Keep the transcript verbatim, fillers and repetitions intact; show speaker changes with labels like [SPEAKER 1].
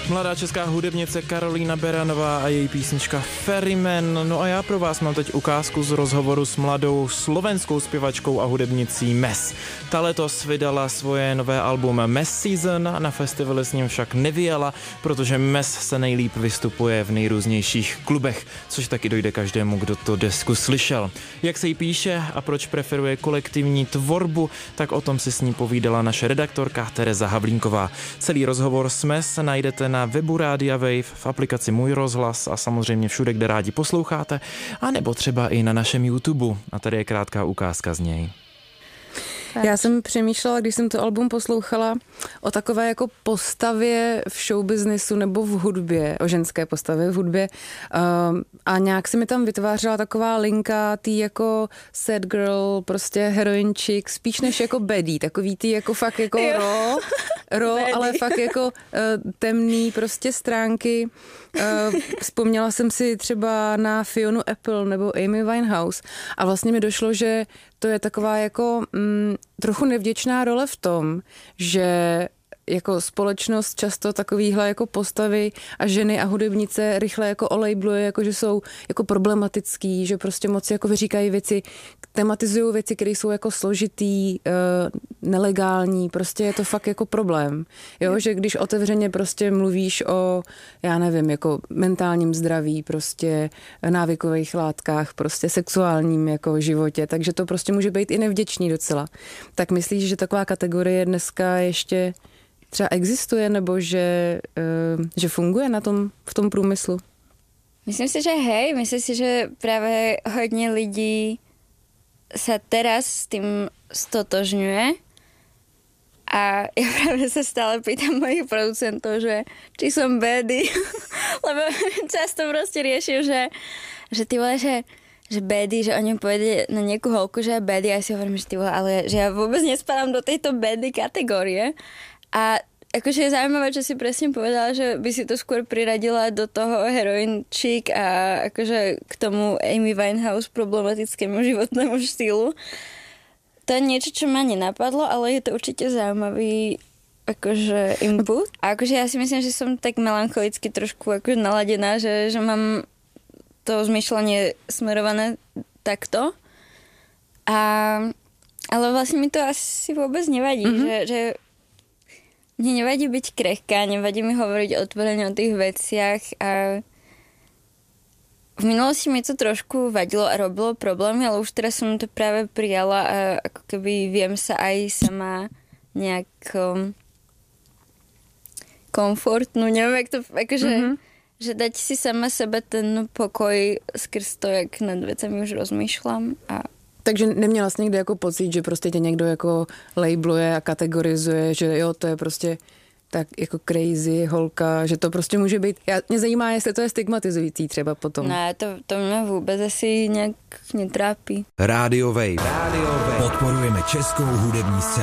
[SPEAKER 1] Mladá česká hudebnice Karolína Beranová a její písnička Ferryman. No a já pro vás mám teď ukázku z rozhovoru s mladou slovenskou zpěvačkou a hudebnicí Mess. Ta letos vydala svoje nové album Mess Season, na festivaly s ním však nevyjela, protože Mess se nejlíp vystupuje v nejrůznějších klubech, což taky dojde každému, kdo to desku slyšel. Jak se jí píše a proč preferuje kolektivní tvorbu, tak o tom si s ní povídala naše redaktorka Tereza Havlínková. Celý rozhovor s Mess najdete na webu Rádia Wave, v aplikaci Můj rozhlas a samozřejmě všude, kde rádi posloucháte, a nebo třeba i na našem YouTube. A tady je krátká ukázka z něj.
[SPEAKER 2] Já jsem přemýšlela, když jsem to album poslouchala, o takové jako postavě v showbiznisu nebo v hudbě, o ženské postavě v hudbě, um, a nějak se mi tam vytvářela taková linka tý jako sad girl, prostě heroin chick, spíš než jako baddie, takový tý jako fakt jako raw, raw, ale fakt jako uh, temný prostě stránky. Uh, vzpomněla jsem si třeba na Fionu Apple nebo Amy Winehouse a vlastně mi došlo, že to je taková jako mm, trochu nevděčná role v tom, že jako společnost často takovýhle jako postavy a ženy a hudebnice rychle jako olejbluje, jako že jsou jako problematický, že prostě moc jako vyříkají věci, tematizují věci, které jsou jako složitý, uh, nelegální, prostě je to fakt jako problém. Jo, že když otevřeně prostě mluvíš o, já nevím, jako mentálním zdraví, prostě návykových látkách, prostě sexuálním jako životě, takže to prostě může být i nevděčný docela. Tak myslíš, že taková kategorie dneska ještě třeba existuje, nebo že, uh, že funguje na tom, v tom průmyslu?
[SPEAKER 3] Myslím si, že hej, myslím si, že práve hodně lidí sa teraz s tým stotožňuje a ja práve sa stále pýtam mojich producentov, že či som baddie, lebo často proste riešim, že, že ty vole, že že baddie, že o ňom povede na nejakú holku, že je baddie, a ja si hovorím, že ty vole, ale že ja vôbec nespadám do tejto baddie kategórie. A akože je zaujímavé, čo si presne povedala, že by si to skôr priradila do toho heroin chick a akože k tomu Amy Winehouse problematickému životnému štýlu. To je niečo, čo ma nenapadlo, ale je to určite zaujímavý akože input. A akože ja si myslím, že som tak melancholicky trošku akože naladená, že, že mám to zmýšľanie smerované takto. A, ale vlastne mi to asi vôbec nevadí, mm-hmm. že, že mne nevadí byť krehká, nevadí mi hovoriť otvorene o tých veciach a v minulosti mi to trošku vadilo a robilo problémy, ale už teraz som to práve prijala a ako keby viem sa aj sama nejak um, komfortnú, neviem, jak to akože mm-hmm. že dať si sama sebe ten pokoj skrz to, jak nad vecami už rozmýšľam. A
[SPEAKER 2] takže neměla jsi někdy jako pocit, že prostě tě někdo jako labeluje a kategorizuje, že jo, to je prostě tak jako crazy holka, že to prostě může být. Já, mě zajímá, jestli to je stigmatizující třeba potom.
[SPEAKER 3] Ne, to, to mě vůbec asi nějak netrápí.
[SPEAKER 4] Rádio Wave. Rádio Wave. Podporujeme českou hudební scénu.